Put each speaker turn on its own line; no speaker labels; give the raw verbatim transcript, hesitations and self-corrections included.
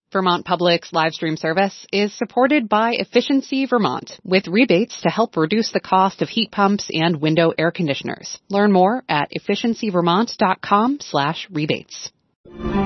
Vermont Public's live stream service is supported by Efficiency Vermont, with rebates to help reduce the cost of heat pumps and window air conditioners. Learn more at efficiency vermont dot com slash rebates.